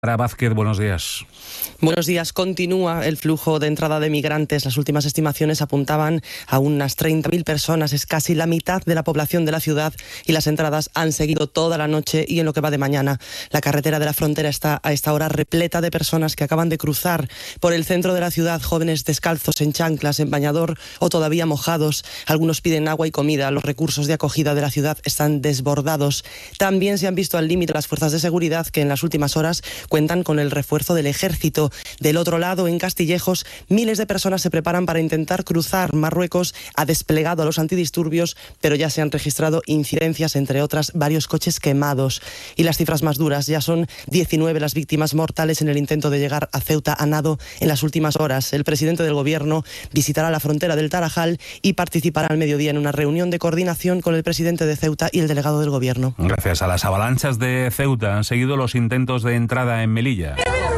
Sara Vázquez, buenos días. Buenos días. Continúa el flujo de entrada de migrantes. Las últimas estimaciones apuntaban a unas 30.000 personas. Es casi la mitad de la población de la ciudad y las entradas han seguido toda la noche y en lo que va de mañana. La carretera de la frontera está a esta hora repleta de personas que acaban de cruzar por el centro de la ciudad, jóvenes descalzos, en chanclas, en bañador o todavía mojados. Algunos piden agua y comida. Los recursos de acogida de la ciudad están desbordados. También se han visto al límite las fuerzas de seguridad, que en las últimas horas cuentan con el refuerzo del ejército. Del otro lado, en Castillejos, miles de personas se preparan para intentar cruzar. Marruecos ha desplegado a los antidisturbios, pero ya se han registrado incidencias, entre otras, varios coches quemados. Y las cifras más duras: ya son 19 las víctimas mortales en el intento de llegar a Ceuta a nado en las últimas horas. El presidente del gobierno visitará la frontera del Tarajal y participará al mediodía en una reunión de coordinación con el presidente de Ceuta y el delegado del gobierno. Gracias a las avalanchas de Ceuta han seguido los intentos de entrada en Melilla.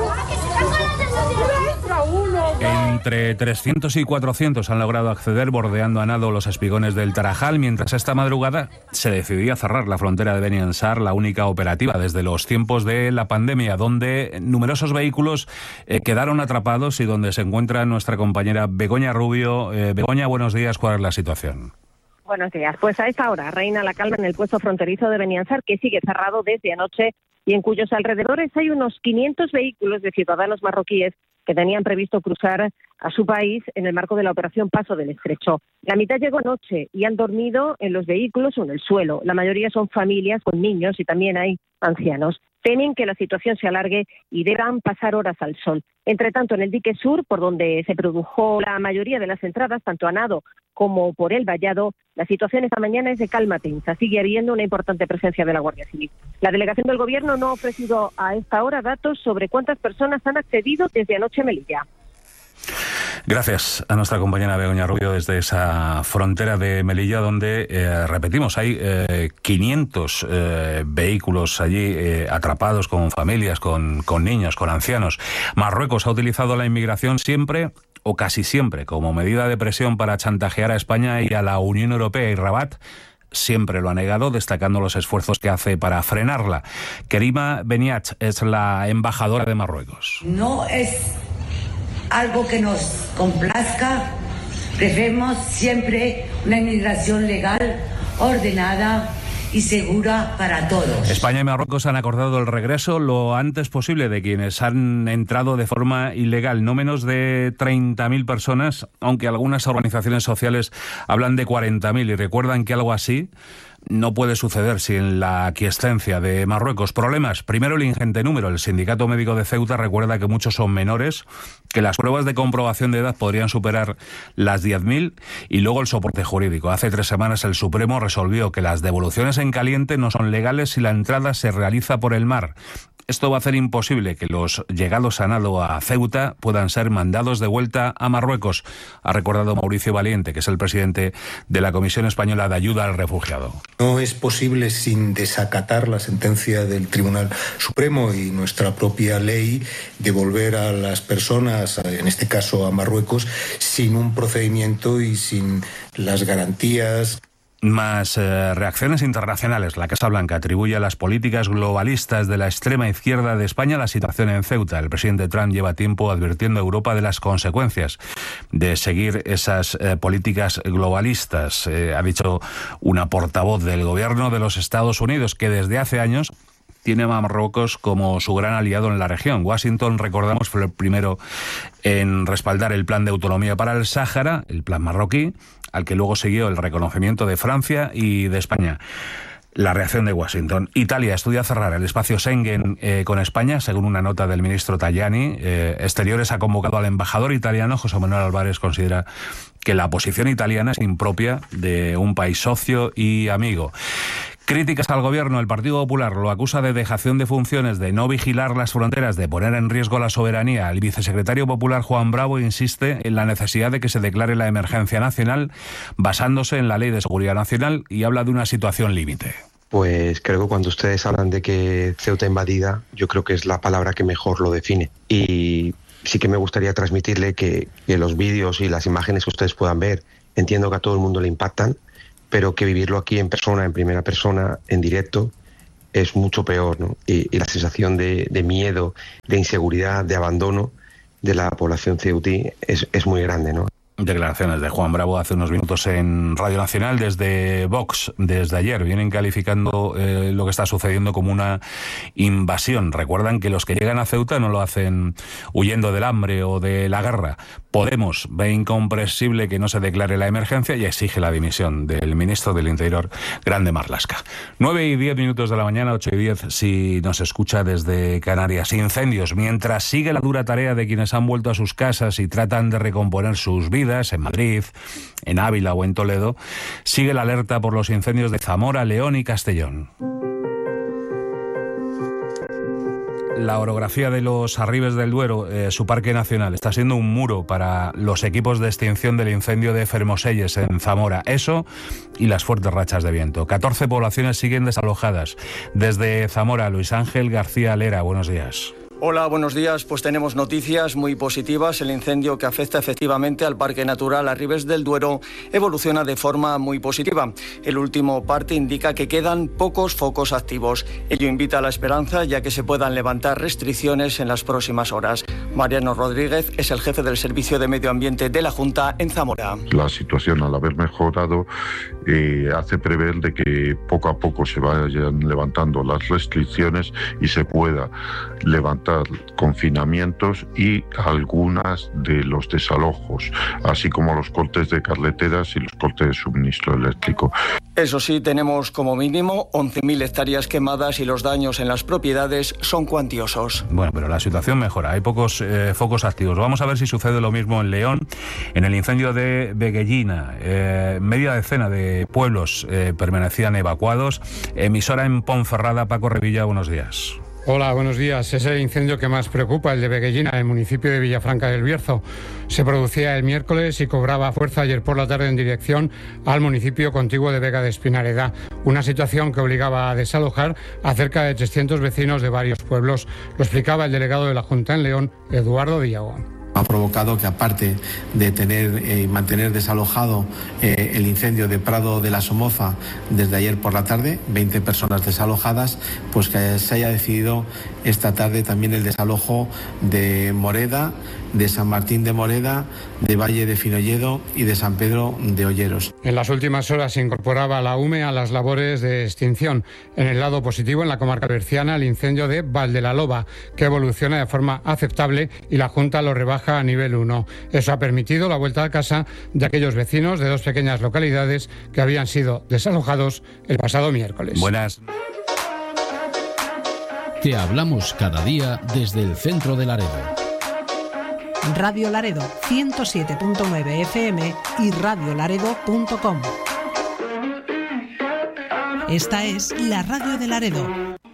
Entre 300 y 400 han logrado acceder bordeando a nado los espigones del Tarajal, mientras esta madrugada se decidía cerrar la frontera de Beni Ansar, la única operativa desde los tiempos de la pandemia, donde numerosos vehículos quedaron atrapados y donde se encuentra nuestra compañera Begoña Rubio. Begoña, buenos días. ¿Cuál es la situación? Buenos días. Pues a esta hora reina la calma en el puesto fronterizo de Beni Ansar, que sigue cerrado desde anoche y en cuyos alrededores hay unos 500 vehículos de ciudadanos marroquíes que tenían previsto cruzar a su país en el marco de la operación Paso del Estrecho. La mitad llegó anoche y han dormido en los vehículos o en el suelo. La mayoría son familias con niños y también hay ancianos. Temen que la situación se alargue y deban pasar horas al sol. Entre tanto, en el dique sur, por donde se produjo la mayoría de las entradas, tanto a nado como por el vallado, la situación esta mañana es de calma tensa. Sigue habiendo una importante presencia de la Guardia Civil. La delegación del Gobierno no ha ofrecido a esta hora datos sobre cuántas personas han accedido desde anoche en Melilla. Gracias a nuestra compañera Begoña Rubio desde esa frontera de Melilla, donde, repetimos, hay 500 vehículos allí atrapados con familias, con niños, con ancianos. Marruecos ha utilizado la inmigración siempre o casi siempre como medida de presión para chantajear a España y a la Unión Europea, y Rabat siempre lo ha negado, destacando los esfuerzos que hace para frenarla. Kerima Beniach es la embajadora de Marruecos. No es algo que nos complazca. Preferimos siempre una inmigración legal, ordenada y segura para todos. España y Marruecos han acordado el regreso lo antes posible de quienes han entrado de forma ilegal. No menos de 30.000 personas, aunque algunas organizaciones sociales hablan de 40.000 y recuerdan que algo así no puede suceder sin la aquiescencia de Marruecos. Problemas. Primero, el ingente número. El Sindicato Médico de Ceuta recuerda que muchos son menores, que las pruebas de comprobación de edad podrían superar las 10.000, y luego el soporte jurídico. Hace 3 semanas el Supremo resolvió que las devoluciones en caliente no son legales si la entrada se realiza por el mar. Esto va a hacer imposible que los llegados a nado a Ceuta puedan ser mandados de vuelta a Marruecos, ha recordado Mauricio Valiente, que es el presidente de la Comisión Española de Ayuda al Refugiado. No es posible, sin desacatar la sentencia del Tribunal Supremo y nuestra propia ley, devolver a las personas, en este caso a Marruecos, sin un procedimiento y sin las garantías. Más reacciones internacionales. La Casa Blanca atribuye a las políticas globalistas de la extrema izquierda de España la situación en Ceuta. El presidente Trump lleva tiempo advirtiendo a Europa de las consecuencias de seguir esas políticas globalistas. Ha dicho una portavoz del gobierno de los Estados Unidos, que desde hace años tiene a Marruecos como su gran aliado en la región. Washington, recordamos, fue el primero en respaldar el plan de autonomía para el Sáhara, el plan marroquí, al que luego siguió el reconocimiento de Francia y de España. La reacción de Washington. Italia estudia cerrar el espacio Schengen con España, según una nota del ministro Tajani. Exteriores ha convocado al embajador italiano. José Manuel Álvarez considera que la posición italiana es impropia de un país socio y amigo. Críticas al gobierno. El Partido Popular lo acusa de dejación de funciones, de no vigilar las fronteras, de poner en riesgo la soberanía. El vicesecretario popular Juan Bravo insiste en la necesidad de que se declare la emergencia nacional basándose en la Ley de Seguridad Nacional y habla de una situación límite. Pues creo que cuando ustedes hablan de que Ceuta invadida, yo creo que es la palabra que mejor lo define. Y sí que me gustaría transmitirle que los vídeos y las imágenes que ustedes puedan ver, entiendo que a todo el mundo le impactan, pero que vivirlo aquí en persona, en primera persona, en directo, es mucho peor, ¿no? Y la sensación de miedo, de inseguridad, de abandono de la población ceutí es muy grande, ¿no? Declaraciones de Juan Bravo hace unos minutos en Radio Nacional desde Vox. Desde ayer vienen calificando lo que está sucediendo como una invasión. Recuerdan que los que llegan a Ceuta no lo hacen huyendo del hambre o de la guerra. Podemos ve incomprensible que no se declare la emergencia y exige la dimisión del ministro del Interior, Grande Marlaska. 9:10 de la mañana, 8:10 si nos escucha desde Canarias. Incendios. Mientras sigue la dura tarea de quienes han vuelto a sus casas y tratan de recomponer sus vidas en Madrid, en Ávila o en Toledo, sigue la alerta por los incendios de Zamora, León y Castellón. La orografía de los Arribes del Duero, su parque nacional, está siendo un muro para los equipos de extinción del incendio de Fermoselles en Zamora. Eso y las fuertes rachas de viento. 14 poblaciones siguen desalojadas. Desde Zamora, Luis Ángel García Lera, buenos días. Hola, buenos días. Pues tenemos noticias muy positivas. El incendio que afecta efectivamente al Parque Natural Arribes del Duero evoluciona de forma muy positiva. El último parte indica que quedan pocos focos activos. Ello invita a la esperanza, ya que se puedan levantar restricciones en las próximas horas. Mariano Rodríguez es el jefe del Servicio de Medio Ambiente de la Junta en Zamora. La situación, al haber mejorado, hace prever de que poco a poco se vayan levantando las restricciones y se pueda levantar confinamientos y algunas de los desalojos, así como los cortes de carreteras y los cortes de suministro eléctrico. Eso sí, tenemos como mínimo 11.000 hectáreas quemadas y los daños en las propiedades son cuantiosos. Bueno, pero la situación mejora, hay pocos focos activos. Vamos a ver si sucede lo mismo en León. En el incendio de Veguellina, media decena de pueblos permanecían evacuados. Emisora en Ponferrada, Paco Revilla, buenos días. Hola, buenos días. Es el incendio que más preocupa, el de Veguellina, en el municipio de Villafranca del Bierzo. Se producía el miércoles y cobraba fuerza ayer por la tarde en dirección al municipio contiguo de Vega de Espinareda. Una situación que obligaba a desalojar a cerca de 300 vecinos de varios pueblos. Lo explicaba el delegado de la Junta en León, Eduardo Villagón. Ha provocado que, aparte de tener y mantener desalojado el incendio de Prado de la Somoza desde ayer por la tarde, 20 personas desalojadas, pues que se haya decidido esta tarde también el desalojo de Moreda, de San Martín de Moreda, de Valle de Finolledo y de San Pedro de Olleros. En las últimas horas se incorporaba la UME a las labores de extinción. En el lado positivo, en la comarca berciana, el incendio de Valdelaloba, que evoluciona de forma aceptable y la Junta lo rebaja a nivel 1. Eso ha permitido la vuelta a casa de aquellos vecinos de dos pequeñas localidades que habían sido desalojados el pasado miércoles. Buenas. Te hablamos cada día desde el centro de Laredo. Radio Laredo 107.9 FM y radiolaredo.com. Esta es la radio de Laredo.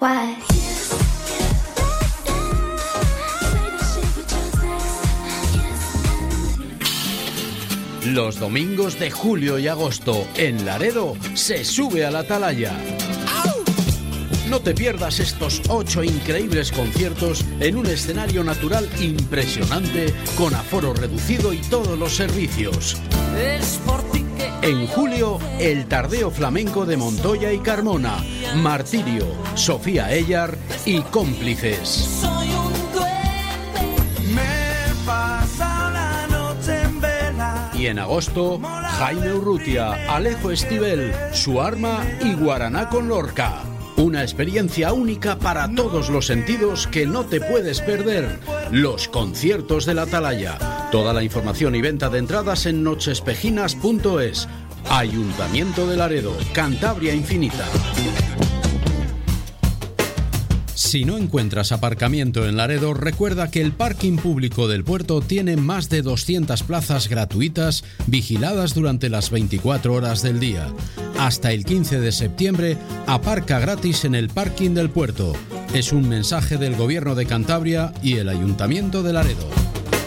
Los domingos de julio y agosto en Laredo se sube a la atalaya. No te pierdas estos 8 increíbles conciertos en un escenario natural impresionante, con aforo reducido y todos los servicios. En julio, el Tardeo Flamenco de Montoya y Carmona, Martirio, Sofía Ellar y Cómplices. Y en agosto, Jaime Urrutia, Alejo Estivell, Su Arma y Guaraná con Lorca. Una experiencia única para todos los sentidos que no te puedes perder. Los conciertos de la Atalaya. Toda la información y venta de entradas en nochespejinas.es. Ayuntamiento de Laredo, Cantabria Infinita. Si no encuentras aparcamiento en Laredo, recuerda que el parking público del puerto tiene más de 200 plazas gratuitas vigiladas durante las 24 horas del día. Hasta el 15 de septiembre, aparca gratis en el parking del puerto. Es un mensaje del Gobierno de Cantabria y el Ayuntamiento de Laredo.